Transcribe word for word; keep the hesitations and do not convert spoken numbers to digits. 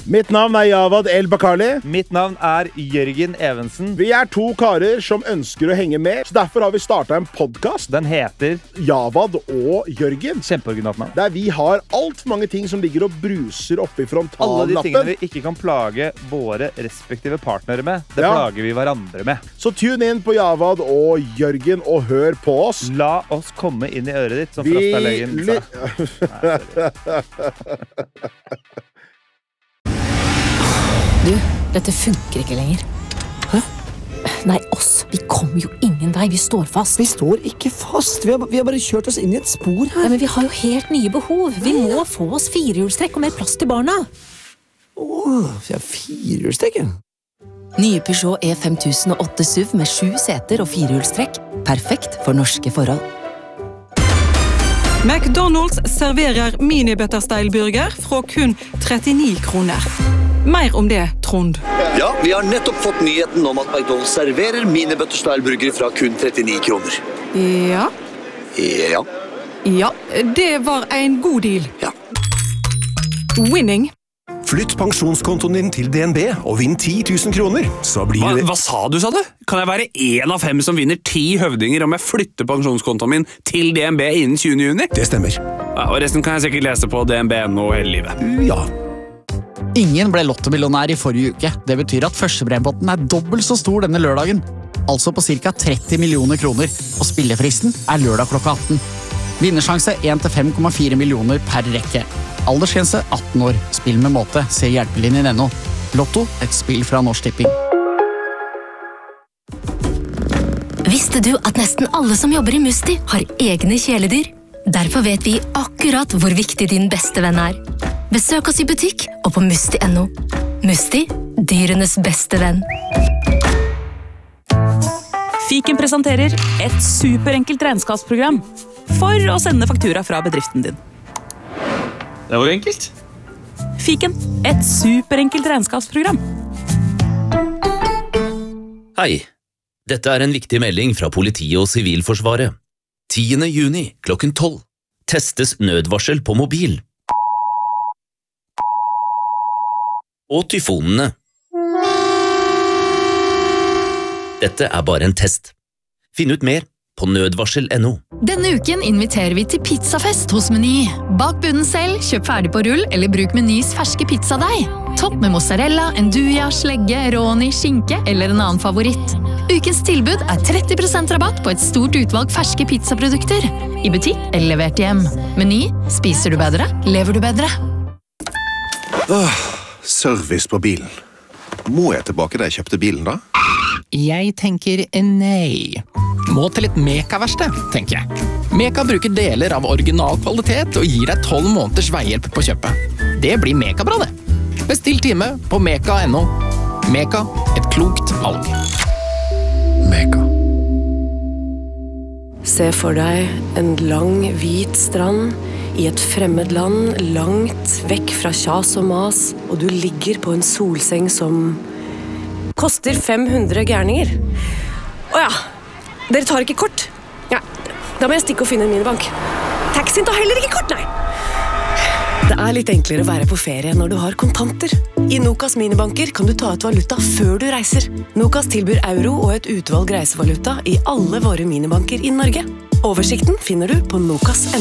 Mitt navn er Javad El Bakali. Mitt navn er Jørgen Evensen. Vi er to karer som ønsker å henge med, så derfor har vi startet en podcast. Den heter Javad og Jørgen. Kjempeoriginalt navn. Der vi har alt for mange ting som ligger og bruser oppe i frontallappen. Alle de tingene vi ikke kan plage våre respektive partnere med, det Ja. plager vi hverandre med. Så tune inn på Javad og Jørgen og hør på oss. La oss komme inn i øret ditt, som Vi Frostalegen ly- sa. Du, dette funker ikke lenger. Hæ? Nei, oss. Vi kommer jo ingen vei. Vi står fast. Vi står ikke fast. Vi har, vi har bare kjørt oss inn i et spor her. Ja, men vi har jo helt nye behov. Vi må få oss firehjulstrekk og mer plass til barna. Åh, vi har firehjulstrekken. Nye Peugeot E fem tusen og åtte S U V med sju seter og firehjulstrekk. Perfekt for norske forhold. McDonald's serverer mini-butterstyle-burger fra kun trettini kroner. Mer om det, Trond. Ja, vi har nettopp fått nyheten om at McDonald's serverer mini-butterstyle-burger fra kun trettini kroner. Ja, Ja, ja, det var en god deal. ja. Winning. Flytt pensjonskontoen din til D N B og vinn ti tusen kroner. Så blir Hva, det... hva sa du, sa du? Kan jeg være en av fem som vinner ti høvdinger om jeg flytter pensjonskontoen min til D N B innen tjuende juni? Det stemmer. Ja, og resten kan jeg sikkert lese på D N B punkt no hele livet. Ja. Ingen ble lottomillionær i forrige uke. Det betyr at førstebrempotten er dobbelt så stor denne lørdagen. Altså på ca. tretti millioner kroner. Og spillefristen er lørdag klokka atten. Vinnersjanse en til fem komma fire millioner per rekke. Aldersgrense atten år. Spill med måte. Se hjelpelinjen ennå. Lotto, et spill fra Norsk Tipping. Visste du at nesten alle som jobber i Musti har egne kjæledyr? Derfor vet vi akkurat hvor viktig din beste venn er. Besøk oss i butikk og på musti punktum no. Musti, dyrenes beste venn. Fiken presenterer et superenkelt regnskapsprogram for å sende faktura fra bedriften din. Det var enkelt. Fiken, et superenkelt regnskapsprogram. Hei, dette er en viktig melding fra politiet og Sivilforsvaret. tiende juni klokken tolv. Testes nødvarsel på mobil. Og tyfonene. Dette er bare en test. Finn ut mer på nødvarsel punktum no. Denne uken inviterer vi til pizzafest hos Meny. Bak bunnen selv, kjøp ferdig på rull, eller bruk Menys ferske pizzadeig. Topp med mozzarella, enduja, slegge, råni, skinke eller en annen favoritt. Ukens tilbud er tretti prosent rabatt på et stort utvalg ferske pizzaprodukter. I butikk eller levert hjem. Meny, spiser du bedre, lever du bedre. Åh, service på bilen. Må jeg tilbake da jeg kjøpte bilen da? Jeg tenker nei. Må til et Meka-verksted, tenker jeg. Meka bruker deler av original kvalitet og gir deg tolv måneders veihjelp på kjøpet. Det blir Meka-bra, det. Bestill time på meka punktum no. Meka, et klokt valg. Meka. Se for deg en lang, hvit strand i et fremmed land, langt vekk fra kjas og mas, og du ligger på en solseng som koster fem hundre gærninger. Åja, dere tar ikke kort? Ja, da må jeg stikke og finne en minibank. Taxien tar heller ikke kort, nei. Det er litt enklere å være på ferie når du har kontanter. I Nokas minibanker kan du ta ut valuta før du reiser. Nokas tilbyr euro og et utvalg reisevaluta i alle våre minibanker i Norge. Oversikten finner du på nokas punktum no.